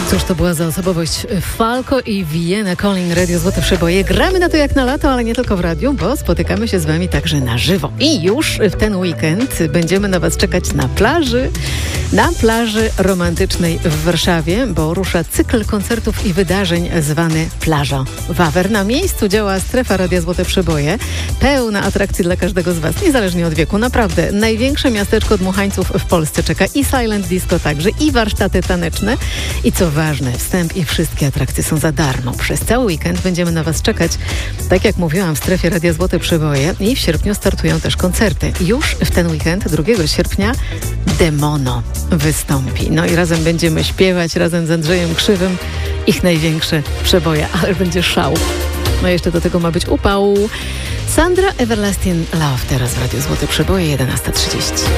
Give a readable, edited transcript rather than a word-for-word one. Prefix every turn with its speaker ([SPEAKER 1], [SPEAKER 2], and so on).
[SPEAKER 1] Cóż to była za osobowość Falco i Vienna Calling, Radio Złote Przeboje. Gramy na to jak na lato, ale nie tylko w radiu, bo spotykamy się z wami także na żywo. I już w ten weekend będziemy na was czekać na plaży romantycznej w Warszawie, bo rusza cykl koncertów i wydarzeń zwany Plaża Wawer. Na miejscu działa strefa Radia Złote Przeboje, pełna atrakcji dla każdego z was, niezależnie od wieku. Naprawdę, największe miasteczko dmuchańców w Polsce czeka i silent disco także, i warsztaty taneczne. I co ważne, wstęp i wszystkie atrakcje są za darmo. Przez cały weekend będziemy na was czekać, tak jak mówiłam, w strefie Radia Złote Przeboje, i w sierpniu startują też koncerty. Już w ten weekend, 2 sierpnia, Demono wystąpi. No i razem będziemy śpiewać, razem z Andrzejem Krzywym, ich największe przeboje, ale będzie szał. No jeszcze do tego ma być upał. Sandra, Everlasting Love, teraz w Radiu Złote Przeboje, 11:30.